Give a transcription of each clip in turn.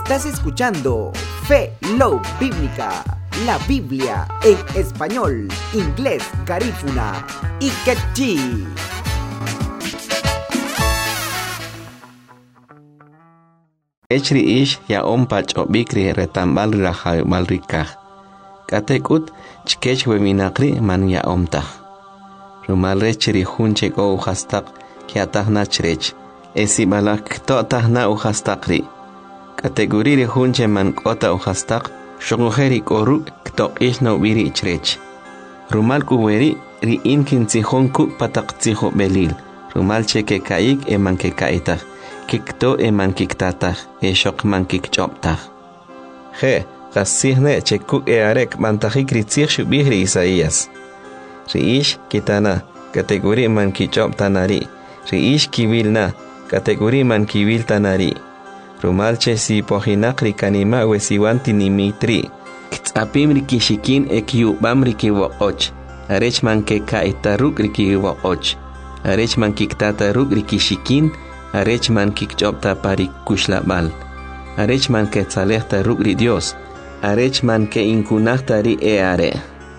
Estás escuchando Fe Love Bíblica, la Biblia en español, inglés, garífuna y quechí. Echri ish ya ompach obikri retambal rahay malrikah. Katekut chkech weminakri man ya omtah. Rumalre chri hunche go uhastak kiatahna chrech. Esi balak to tahna uhastakri. Kategoriri hunche man kota uhastak. Shogujeri koru kto ishna ubiri chrech. Rumal kuweri ri inkin tzihonku patak tziho belil. Rumal cheke kaik eman ke kaitah. Kikto eman kiktatah, shok man kikchoptah. Je, gasihne chekuk arek mantajik ritzich shubihri Isaías. Riish kitana, kategori man kichoptanari. Riish kivilna, kategori man kivil tanari. Rumalche si pohinakri kanima wesiwanti nimitri. Ktsapimri kishikin ekiubamri kiwoch. Arech man ke kaitaruk rikiwoch. Arech man kiktataruk rikishikin. Arechman kikchopta pari kushlabal. Arechman ke tzalehta rugri Dios. Arechman ke inkunahta ri eare.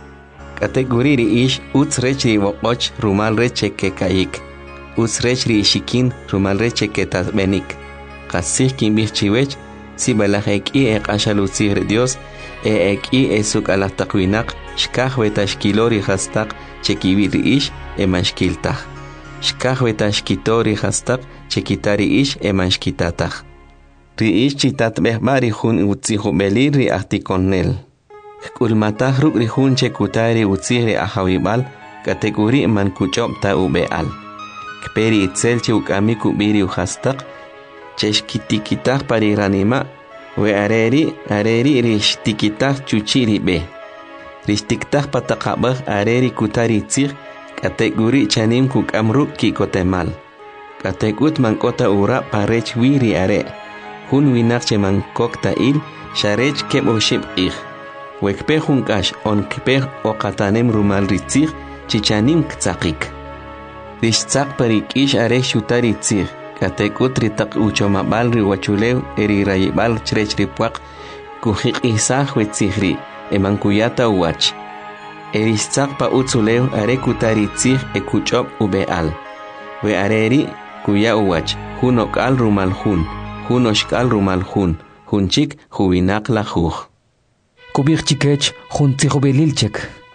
Kategoriri ish utzrechri wokoch rumal reche ke kaik. Utzrechri ishikin rumal reche ke tasbenik. Kasih kimbih chiwech si balahek i ashalutzir Dios ek i esuk alahtakwinak shkah wetashkilori hastak chekibiri ish emashkiltah. Shkah wetashkitori hastak chekitari ish emanshkitatah. Ri ish chitat behbari hun utzihu beliri ahtikonel. Kulmatah ruk ri hun chekutari utzihri ahawibal kategori man kuchopta ubeal. Kperi itzel chukamiku biri uhastak cheshkitikitah pari ranima we areri rishtikitah chuchiri be. Rishtiktah patakabah areri kutari tzih kategori chanim kukamruk kikotemal. Katekut mankota ura parech wiri are. Hun winakche mankokta il sharech keboshib ich. Wekpe hunkash on kpe okatanem rumal ritzich chichanim ktsakik. Rishtsak parik ish are shutari tzich. Katekut ritak uchomabal riwachulew eri rayibal chrech ripuak kuhik isah wetzihri emankuyata uwach. Erishtak pa utzulew are kutari tzich ekuchop ubeal. We areri kuya uwach, hunok al rumal hun, hunoshkal rumal hunchik huinak la juj. Kubir chikech, huntijo belilchek.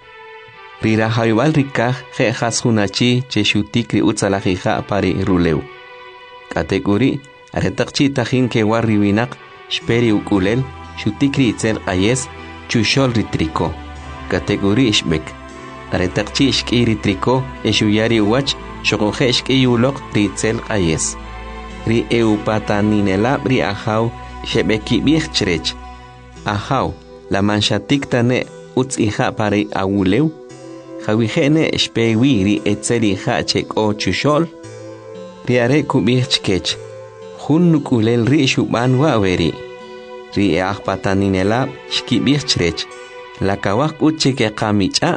Rira hayual rikah, jejas hunachi, cheshutikri utzalajija pari ruleu. Kategori, aretakchi tajin ke warriwinak, shperi ukulel, shutikri itzel ayes, chushol ritriko. Kategori ishbek. Aretakchi ishkiri triko, eshuyari uwach, Shokoje ishkiyulok ritzel ayes. Ri eupataninela ri ahaw shebeki bichchrech. Ahaw, la manchatik tane utzija pare awulew. Jawihene shpewi ri etzelija chek o chushol. Ri are kubichkech. Hun nukulel ri shuban waweri. Ri eahpataninela shkibichchrech. La kawak uchike kamicha.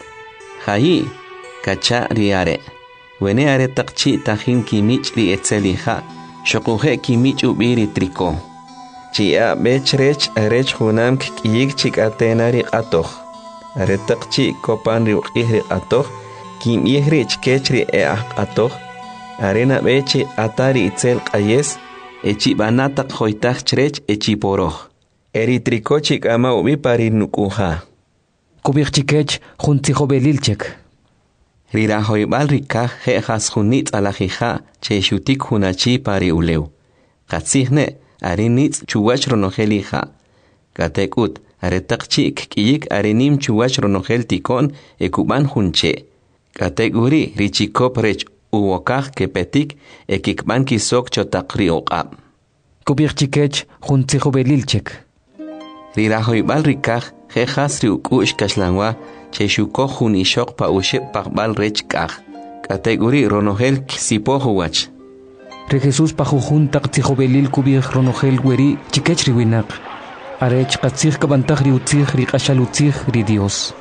Hayi, kacha ri are. Wene are takchi tajin kimich li etzeliha, shokuje kimich ubiri triko. Chia bechrech arech hunam kiyik chik atenari atoh. Are takchi kopan ri ukihri atoh, kim ihri chkechri atoh. Arena bechi atari itzel qayes, echi banatak hoitach chrech echi poroh. Eri triko chik ama ubi pari nukuha. Kubik chikech juntijo belilchek. Rira hoibal rikah jejas hunitz alajija che shutik hunachi pari uleu. Katzihne arinitz chuwach ronojelija. Katekut aretakchi kiyik arinim chuwach ronojel tikon ekuban hunche. Kategori richikop rech uwokaj kepetik ekikban kisok chotakri oqab. Kubir chikech juntijo belilchek. Rira hoibal rikah jejas riukush kashlangwa cheshuko hunishok pa ushep pakbal rech kaj. Kategori ronojel sipohuwach. Re Jesús pa jujun taktijo belil kubir ronojel weri chikech riwinak. Arech katzich kabantaj riutzich rikashalutzich ri Dios.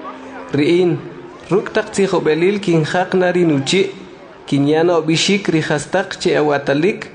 Riin, ruk taktijo belil kinjak nari nuchi, kinyano bishik rihastak che awatalik.